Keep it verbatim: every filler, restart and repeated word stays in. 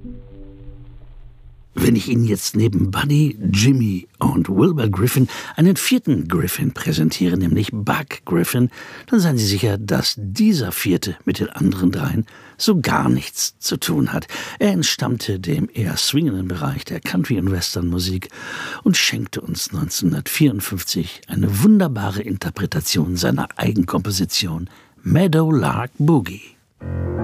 Wenn ich Ihnen jetzt neben Buddy, Jimmy und Wilbur Griffin einen vierten Griffin präsentiere, nämlich Buck Griffin, dann seien Sie sicher, dass dieser vierte mit den anderen dreien so gar nichts zu tun hat. Er entstammte dem eher swingenden Bereich der Country- und Western-Musik und schenkte uns neunzehnhundertvierundfünfzig eine wunderbare Interpretation seiner Eigenkomposition Meadowlark Boogie.